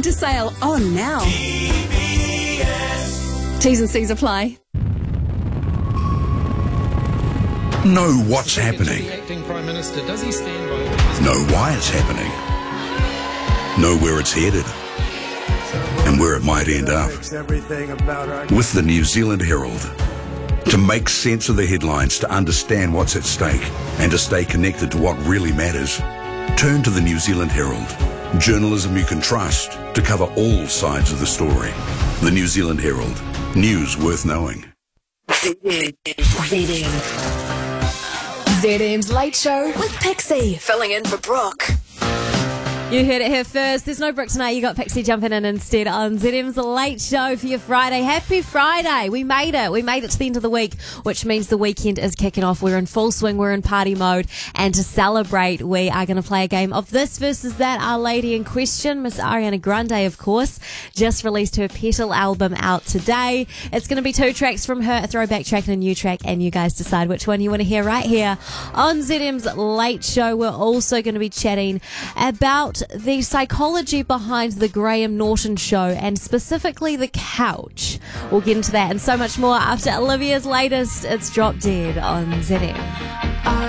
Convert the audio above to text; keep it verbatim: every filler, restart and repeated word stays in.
winter sale on now. T V S. T's and C's apply. Know what's happening. The acting Prime Minister, does he stand by? Know why it's happening. Know where it's headed. And where it might end up. With the New Zealand Herald. To make sense of the headlines, to understand what's at stake, and to stay connected to what really matters, turn to the New Zealand Herald. Journalism you can trust to cover all sides of the story. The New Zealand Herald. News worth knowing. Z M's Late Show with Pixie, filling in for Brooke. You heard it here first. There's no Brooke tonight. You got Pixie jumping in instead on Z M's Late Show for your Friday. Happy Friday. We made it. We made it to the end of the week, which means the weekend is kicking off. We're in full swing. We're in party mode. And to celebrate, we are going to play a game of this versus that. Our lady in question, Miss Ariana Grande, of course, just released her Petal album out today. It's going to be two tracks from her, a throwback track and a new track, and you guys decide which one you want to hear right here on Z M's Late Show. We're also going to be chatting about the psychology behind the Graham Norton show and specifically the couch. We'll get into that and so much more after Olivia's latest. It's Drop Dead on Z M.